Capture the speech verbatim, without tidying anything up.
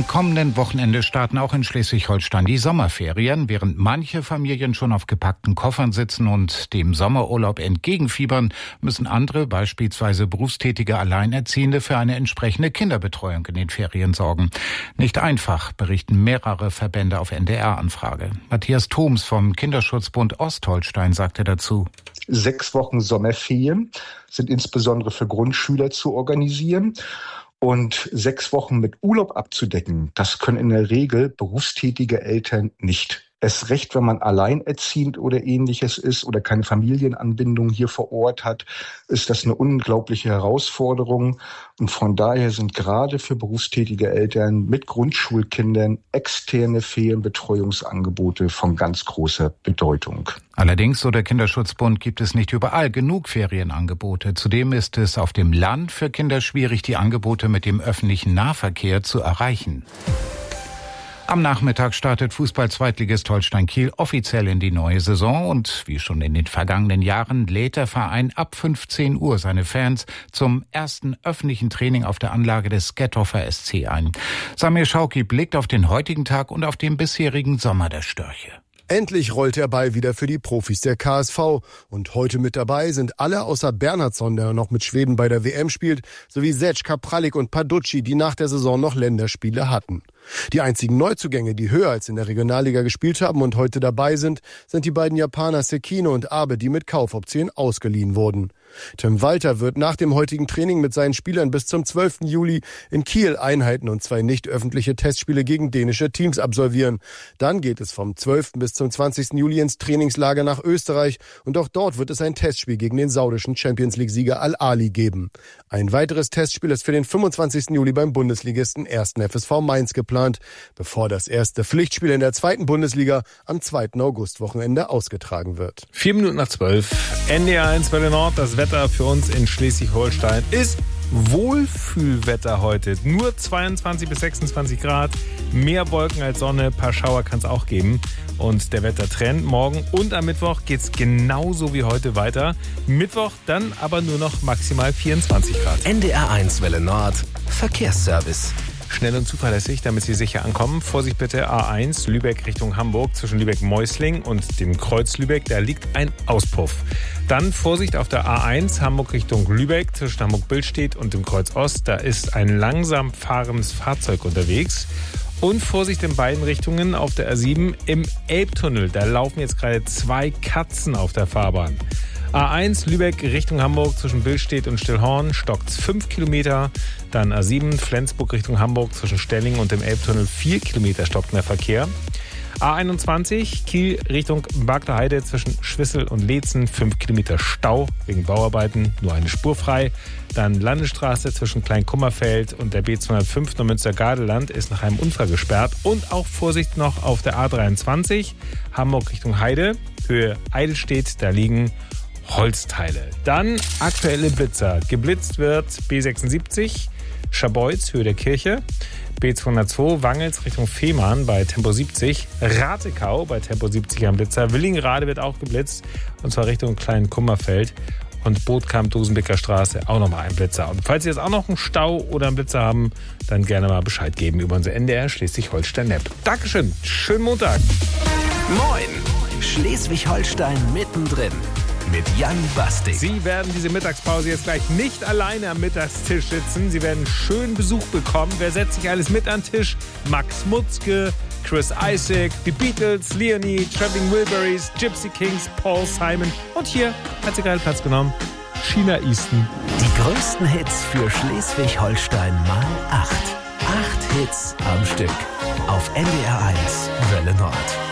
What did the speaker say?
Am kommenden Wochenende starten auch in Schleswig-Holstein die Sommerferien. Während manche Familien schon auf gepackten Koffern sitzen und dem Sommerurlaub entgegenfiebern, müssen andere, beispielsweise berufstätige Alleinerziehende, für eine entsprechende Kinderbetreuung in den Ferien sorgen. Nicht einfach, berichten mehrere Verbände auf N D R-Anfrage. Matthias Thoms vom Kinderschutzbund Ostholstein sagte dazu: Sechs Wochen Sommerferien sind insbesondere für Grundschüler zu organisieren. Und sechs Wochen mit Urlaub abzudecken, das können in der Regel berufstätige Eltern nicht. Erst recht, wenn man alleinerziehend oder Ähnliches ist oder keine Familienanbindung hier vor Ort hat, ist das eine unglaubliche Herausforderung. Und von daher sind gerade für berufstätige Eltern mit Grundschulkindern externe Ferienbetreuungsangebote von ganz großer Bedeutung. Allerdings, so der Kinderschutzbund, gibt es nicht überall genug Ferienangebote. Zudem ist es auf dem Land für Kinder schwierig, die Angebote mit dem öffentlichen Nahverkehr zu erreichen. Am Nachmittag startet Fußball-Zweitligist Holstein Kiel offiziell in die neue Saison und wie schon in den vergangenen Jahren lädt der Verein ab fünfzehn Uhr seine Fans zum ersten öffentlichen Training auf der Anlage des Gethofer S C ein. Samir Schauki blickt auf den heutigen Tag und auf den bisherigen Sommer der Störche. Endlich rollt der Ball wieder für die Profis der K S V. Und heute mit dabei sind alle außer Bernhardsson, der noch mit Schweden bei der W M spielt, sowie Sech, Kapralik und Paducci, die nach der Saison noch Länderspiele hatten. Die einzigen Neuzugänge, die höher als in der Regionalliga gespielt haben und heute dabei sind, sind die beiden Japaner Sekino und Abe, die mit Kaufoption ausgeliehen wurden. Tim Walter wird nach dem heutigen Training mit seinen Spielern bis zum zwölften Juli in Kiel Einheiten und zwei nicht öffentliche Testspiele gegen dänische Teams absolvieren. Dann geht es vom zwölften bis zum zwanzigsten Juli ins Trainingslager nach Österreich und auch dort wird es ein Testspiel gegen den saudischen Champions-League-Sieger Al-Ahly geben. Ein weiteres Testspiel ist für den fünfundzwanzigsten Juli beim Bundesligisten ersten F S V Mainz geplant, bevor das erste Pflichtspiel in der zweiten Bundesliga am zweiten August-Wochenende ausgetragen wird. Vier Minuten nach zwölf. N D R eins Welle Nord. Das Wetter für uns in Schleswig-Holstein ist Wohlfühlwetter heute. Nur zweiundzwanzig bis sechsundzwanzig Grad. Mehr Wolken als Sonne. Ein paar Schauer kann es auch geben. Und der Wettertrend morgen und am Mittwoch geht's genauso wie heute weiter. Mittwoch dann aber nur noch maximal vierundzwanzig Grad. N D R eins Welle Nord. Verkehrsservice. Schnell und zuverlässig, damit Sie sicher ankommen. Vorsicht bitte, A eins, Lübeck Richtung Hamburg, zwischen Lübeck-Meusling und dem Kreuz Lübeck, da liegt ein Auspuff. Dann Vorsicht auf der A eins, Hamburg Richtung Lübeck, zwischen Hamburg-Billstedt und dem Kreuz Ost, da ist ein langsam fahrendes Fahrzeug unterwegs. Und Vorsicht in beiden Richtungen auf der A sieben im Elbtunnel, da laufen jetzt gerade zwei Katzen auf der Fahrbahn. A eins Lübeck Richtung Hamburg zwischen Billstedt und Stillhorn stockt's fünf Kilometer. Dann A sieben Flensburg Richtung Hamburg zwischen Stelling und dem Elbtunnel vier Kilometer stockt der Verkehr. A einundzwanzig Kiel Richtung Baglerheide zwischen Schwissel und Leetzen fünf Kilometer Stau wegen Bauarbeiten, nur eine Spur frei. Dann Landesstraße zwischen Kleinkummerfeld und der B zweihundertfünf Neumünster-Gardeland ist nach einem Unfall gesperrt. Und auch Vorsicht noch auf der A dreiundzwanzig Hamburg Richtung Heide, Höhe Eidelstedt, da liegen Holzteile. Dann aktuelle Blitzer. Geblitzt wird B sechsundsiebzig, Scharbeutz, Höhe der Kirche, B zweihundertzwei, Wangels Richtung Fehmarn bei Tempo siebzig, Ratekau bei Tempo siebzig am Blitzer, Willingrade wird auch geblitzt und zwar Richtung Kleinkummerfeld und Bootkamp-Dosenbecker Straße auch nochmal ein Blitzer. Und falls Sie jetzt auch noch einen Stau oder einen Blitzer haben, dann gerne mal Bescheid geben über unser N D R Schleswig-Holstein-App. Dankeschön, schönen Montag. Moin, Schleswig-Holstein mittendrin. Mit Jan Bastig. Sie werden diese Mittagspause jetzt gleich nicht alleine am Mittagstisch sitzen. Sie werden schön Besuch bekommen. Wer setzt sich alles mit an den Tisch? Max Mutzke, Chris Isaak, die Beatles, Leonie, Traveling Wilburys, Gypsy Kings, Paul Simon. Und hier hat sie gerade Platz genommen, Sheena Easton. Die größten Hits für Schleswig-Holstein mal acht. Acht Hits am Stück. Auf N D R eins Welle Nord.